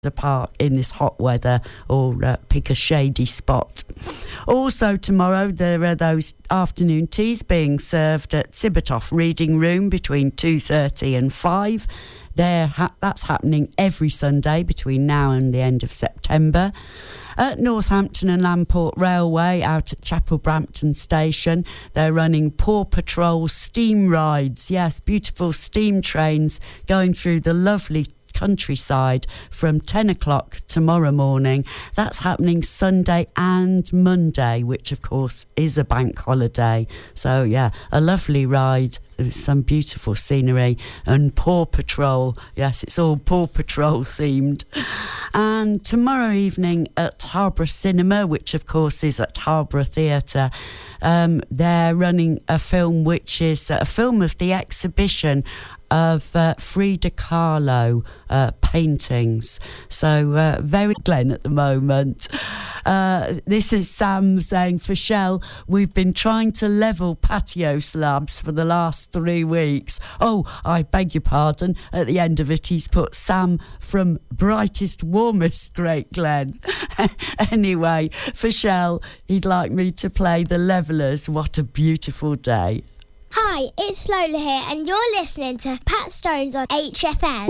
apart in this hot weather, or pick a shady spot. Also tomorrow there are those afternoon teas being served at Sibbertoft Reading Room between 2:30 and 5. That's happening every Sunday between now and the end of September. At Northampton and Lamport Railway, out at Chapel Brampton Station, they're running Paw Patrol steam rides. Yes, beautiful steam trains going through the lovely countryside from 10 o'clock tomorrow morning. That's happening Sunday and Monday, which of course is a bank holiday. So yeah, a lovely ride with some beautiful scenery and Paw Patrol. Yes, it's all Paw Patrol themed. And tomorrow evening at Harborough Cinema, which of course is at Harborough Theatre, they're running a film which is a film of the exhibition of Frida Kahlo paintings. So very Glen at the moment. This is Sam saying, for Shell, we've been trying to level patio slabs for the last 3 weeks. Oh, I beg your pardon. At the end of it, he's put Sam from brightest, warmest Great Glen. Anyway, for Shell, he'd like me to play The Levellers. What a beautiful day. Hi, it's Lola here, and you're listening to Pat Stones on HFM.